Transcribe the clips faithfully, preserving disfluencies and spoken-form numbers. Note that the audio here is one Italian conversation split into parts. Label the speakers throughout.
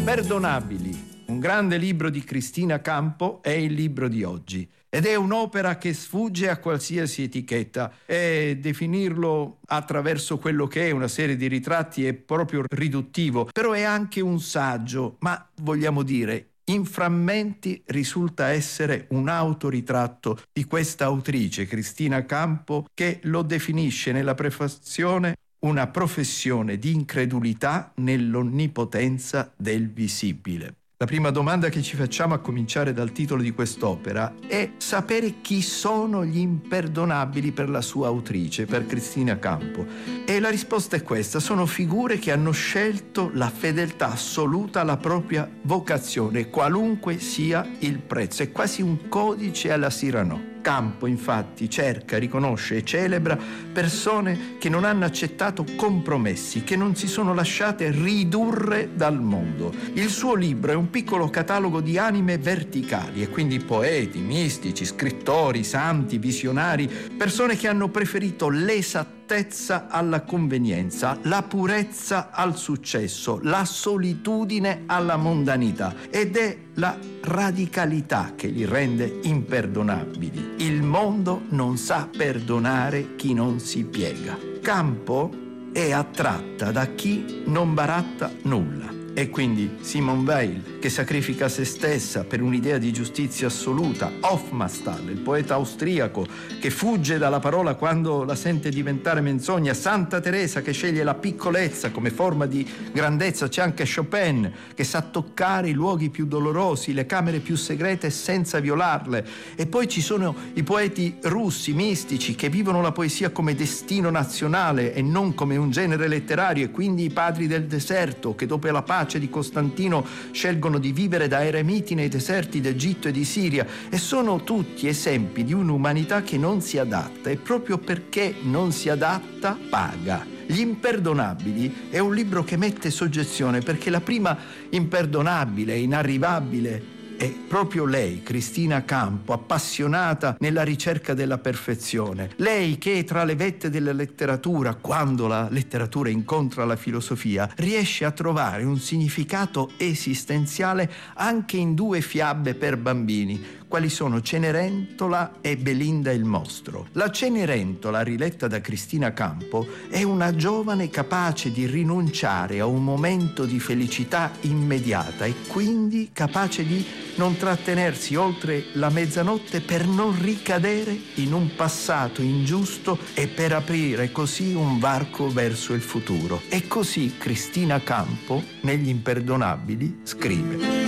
Speaker 1: Imperdonabili, un grande libro di Cristina Campo, è il libro di oggi. Ed è un'opera che sfugge a qualsiasi etichetta e definirlo attraverso quello che è una serie di ritratti è proprio riduttivo, però è anche un saggio, ma vogliamo dire, in frammenti risulta essere un autoritratto di questa autrice, Cristina Campo, che lo definisce nella prefazione una professione di incredulità nell'onnipotenza del visibile. La prima domanda che ci facciamo a cominciare dal titolo di quest'opera è sapere chi sono gli imperdonabili per la sua autrice, per Cristina Campo. E la risposta è questa: sono figure che hanno scelto la fedeltà assoluta alla propria vocazione, qualunque sia il prezzo. È quasi un codice alla Cyrano. Campo infatti cerca, riconosce e celebra persone che non hanno accettato compromessi, che non si sono lasciate ridurre dal mondo. Il suo libro è un piccolo catalogo di anime verticali, e quindi poeti, mistici, scrittori, santi, visionari, persone che hanno preferito l'esattezza alla convenienza, la purezza al successo, la solitudine alla mondanità, ed è la radicalità che li rende imperdonabili. Il mondo non sa perdonare chi non si piega. Campo è attratta da chi non baratta nulla. E quindi Simone Weil, che sacrifica se stessa per un'idea di giustizia assoluta, Hofmannsthal, il poeta austriaco che fugge dalla parola quando la sente diventare menzogna, Santa Teresa che sceglie la piccolezza come forma di grandezza, c'è anche Chopin che sa toccare i luoghi più dolorosi, le camere più segrete senza violarle, e poi ci sono i poeti russi, mistici, che vivono la poesia come destino nazionale e non come un genere letterario, e quindi i padri del deserto che dopo la pace di Costantino scelgono di vivere da eremiti nei deserti d'Egitto e di Siria, e sono tutti esempi di un'umanità che non si adatta, e proprio perché non si adatta paga. Gli imperdonabili è un libro che mette soggezione, perché la prima imperdonabile, inarrivabile, è proprio lei, Cristina Campo, appassionata nella ricerca della perfezione. Lei che tra le vette della letteratura, quando la letteratura incontra la filosofia, riesce a trovare un significato esistenziale anche in due fiabe per bambini, quali sono Cenerentola e Belinda il mostro. La Cenerentola, riletta da Cristina Campo, è una giovane capace di rinunciare a un momento di felicità immediata e quindi capace di non trattenersi oltre la mezzanotte per non ricadere in un passato ingiusto e per aprire così un varco verso il futuro. E così Cristina Campo, negli Imperdonabili, scrive: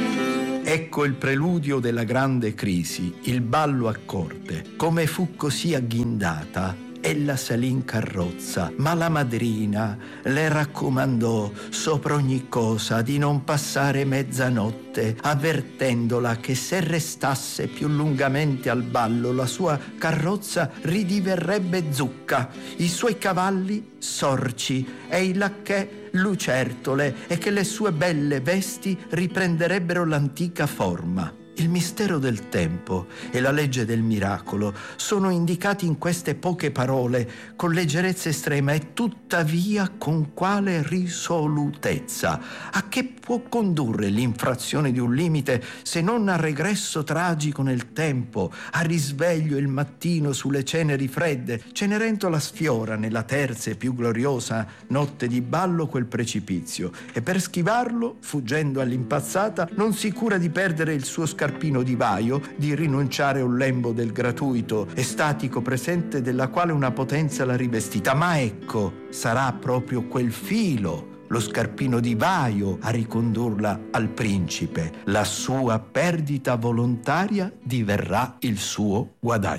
Speaker 1: ecco il preludio della grande crisi, il ballo a corte. Come fu così agghindata, ella salì in carrozza, ma la madrina le raccomandò sopra ogni cosa di non passare mezzanotte, avvertendola che se restasse più lungamente al ballo la sua carrozza ridiverrebbe zucca, i suoi cavalli sorci e i lacchè lucertole, e che le sue belle vesti riprenderebbero l'antica forma. Il mistero del tempo e la legge del miracolo sono indicati in queste poche parole con leggerezza estrema, e tuttavia con quale risolutezza. A che può condurre l'infrazione di un limite se non a regresso tragico nel tempo, a risveglio il mattino sulle ceneri fredde? Cenerentola sfiora nella terza e più gloriosa notte di ballo quel precipizio, e per schivarlo, fuggendo all'impazzata, non si cura di perdere il suo scarpino di vaio, di rinunciare a un lembo del gratuito estatico presente della quale una potenza l'ha rivestita. Ma ecco, sarà proprio quel filo, lo scarpino di vaio, a ricondurla al principe. La sua perdita volontaria diverrà il suo guadagno.